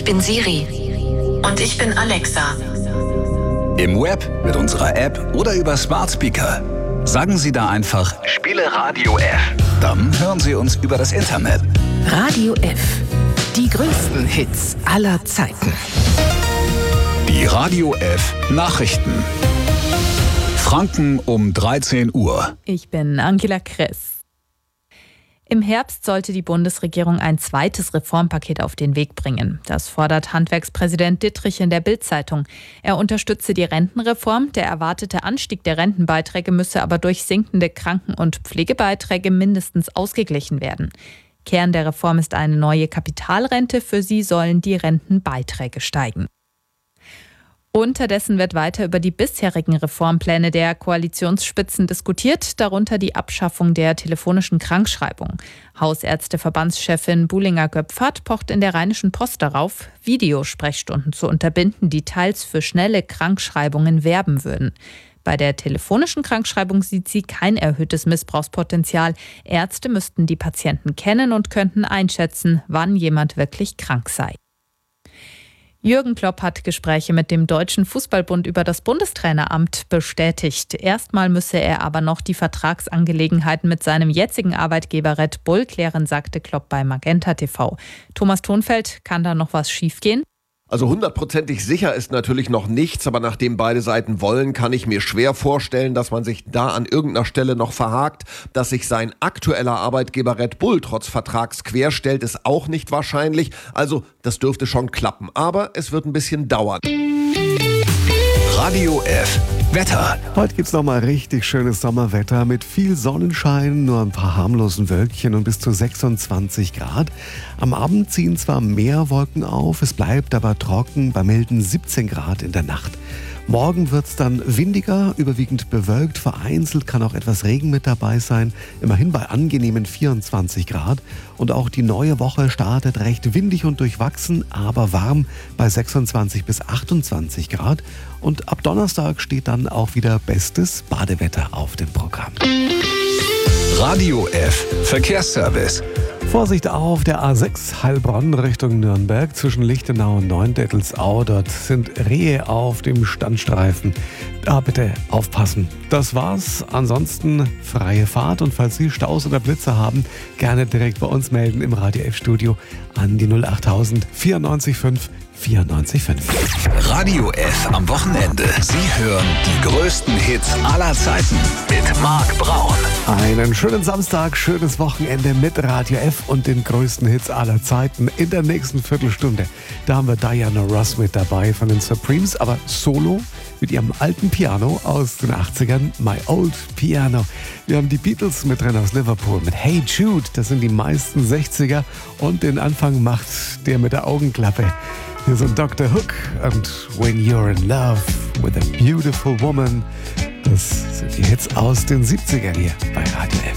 bin Siri. Und ich bin Alexa. Im Web, mit unserer App oder über Smart Speaker. Sagen Sie da einfach Spiele Radio F. Dann hören Sie uns über das Internet. Radio F. Die größten Hits aller Zeiten. Die Radio F Nachrichten. Franken um 13 Uhr. Ich bin Angela Kress. Im Herbst sollte die Bundesregierung ein zweites Reformpaket auf den Weg bringen. Das fordert Handwerkspräsident Dittrich in der Bild-Zeitung. Er unterstütze die Rentenreform. Der erwartete Anstieg der Rentenbeiträge müsse aber durch sinkende Kranken- und Pflegebeiträge mindestens ausgeglichen werden. Kern der Reform ist eine neue Kapitalrente. Für sie sollen die Rentenbeiträge steigen. Unterdessen wird weiter über die bisherigen Reformpläne der Koalitionsspitzen diskutiert, darunter die Abschaffung der telefonischen Krankschreibung. Hausärzteverbandschefin Buhlinger-Göpfert pocht in der Rheinischen Post darauf, Videosprechstunden zu unterbinden, die teils für schnelle Krankschreibungen werben würden. Bei der telefonischen Krankschreibung sieht sie kein erhöhtes Missbrauchspotenzial. Ärzte müssten die Patienten kennen und könnten einschätzen, wann jemand wirklich krank sei. Jürgen Klopp hat Gespräche mit dem Deutschen Fußballbund über das Bundestraineramt bestätigt. Erstmal müsse er aber noch die Vertragsangelegenheiten mit seinem jetzigen Arbeitgeber Red Bull klären, sagte Klopp bei Magenta TV. Thomas Thonfeld, kann da noch was schiefgehen? Also 100%ig sicher ist natürlich noch nichts, aber nachdem beide Seiten wollen, kann ich mir schwer vorstellen, dass man sich da an irgendeiner Stelle noch verhakt. Dass sich sein aktueller Arbeitgeber Red Bull trotz Vertrags querstellt, ist auch nicht wahrscheinlich. Also das dürfte schon klappen, aber es wird ein bisschen dauern. Radio F Wetter. Heute gibt's nochmal richtig schönes Sommerwetter mit viel Sonnenschein, nur ein paar harmlosen Wölkchen und bis zu 26 Grad. Am Abend ziehen zwar mehr Wolken auf, es bleibt aber trocken bei milden 17 Grad in der Nacht. Morgen wird's dann windiger, überwiegend bewölkt, vereinzelt kann auch etwas Regen mit dabei sein, immerhin bei angenehmen 24 Grad. Und auch die neue Woche startet recht windig und durchwachsen, aber warm bei 26 bis 28 Grad. Und ab Donnerstag steht dann auch wieder bestes Badewetter auf dem Programm. Radio F Verkehrsservice. Vorsicht auf der A6 Heilbronn Richtung Nürnberg zwischen Lichtenau und Neuendettelsau. Dort sind Rehe auf dem Standstreifen. Da bitte aufpassen. Das war's. Ansonsten freie Fahrt und falls Sie Staus oder Blitzer haben, gerne direkt bei uns melden im Radio F Studio an die 08000 94 5 94 5. Radio F am Wochenende. Sie hören die größten Hits aller Zeiten mit Marc Braun. Einen schönen Samstag, schönes Wochenende mit Radio F und den größten Hits aller Zeiten. In der nächsten Viertelstunde, da haben wir Diana Ross mit dabei von den Supremes, aber solo mit ihrem alten Piano aus den 80ern, My Old Piano. Wir haben die Beatles mit drin aus Liverpool mit Hey Jude, das sind die meisten 60er und den Anfang macht der mit der Augenklappe. Hier sind Dr. Hook und When You're in Love with a Beautiful Woman. Das sind die Hits aus den 70ern hier bei Radio F.